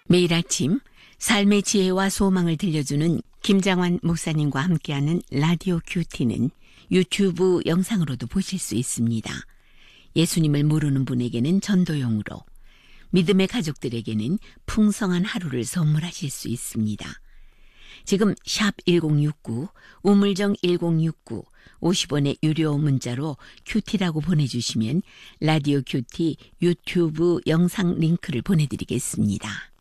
매일 아침 삶의 지혜와 소망을 들려주는 김장환 목사님과 함께하는 라디오 큐티는 유튜브 영상으로도 보실 수 있습니다. 예수님을 모르는 분에게는 전도용으로, 믿음의 가족들에게는 풍성한 하루를 선물하실 수 있습니다. 지금 샵 1069, 우물정 1069, 50원의 유료 문자로 큐티라고 보내주시면 라디오 큐티 유튜브 영상 링크를 보내드리겠습니다.